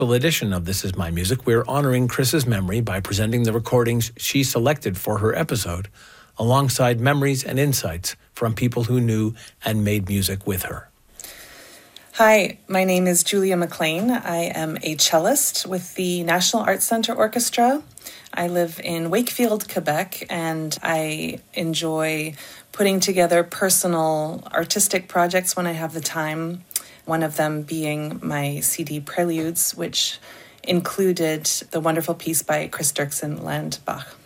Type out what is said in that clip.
edition of This Is My Music, we're honoring Chris's memory by presenting the recordings she selected for her episode, alongside memories and insights from people who knew and made music with her. Hi, my name is Julia McLean. I am a cellist with the National Arts Centre Orchestra. I live in Wakefield, Quebec, and I enjoy putting together personal artistic projects when I have the time. One of them being my CD Preludes, which included the wonderful piece by Chris Dirksen Landbach.